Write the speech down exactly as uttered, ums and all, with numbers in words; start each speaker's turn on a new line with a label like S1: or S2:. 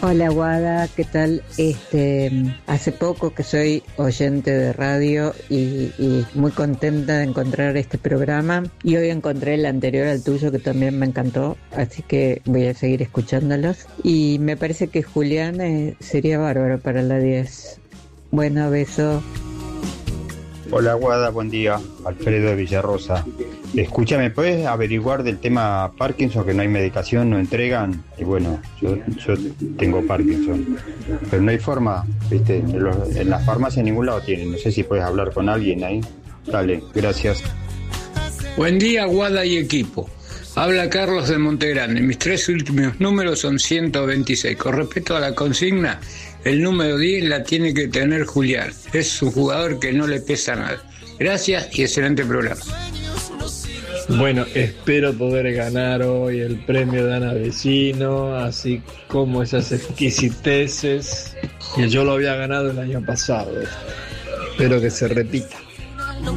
S1: Hola Guada, ¿qué tal? Este, hace poco que soy oyente de radio y, y muy contenta de encontrar este programa, y hoy encontré el anterior al tuyo que también me encantó, así que voy a seguir escuchándolos, y me parece que Julián eh, sería bárbaro para la diez. Bueno, beso.
S2: Hola Guada, buen día, Alfredo de Villarrosa. Escúchame, ¿puedes averiguar del tema Parkinson, que no hay medicación, no entregan? Y bueno, yo, yo tengo Parkinson, pero no hay forma, ¿viste? En, los, en las farmacias en ningún lado tienen, no sé si puedes hablar con alguien ahí. Dale, gracias.
S3: Buen día, Guada y equipo. Habla Carlos de Montegrande. Mis tres últimos números son ciento veintiséis. Con respecto a la consigna, el número diez la tiene que tener Julián. Es un jugador que no le pesa nada. Gracias y excelente programa.
S4: Bueno, espero poder ganar hoy el premio de Ana Vecino, así como esas exquisiteces que yo lo había ganado el año pasado. Espero que se repita.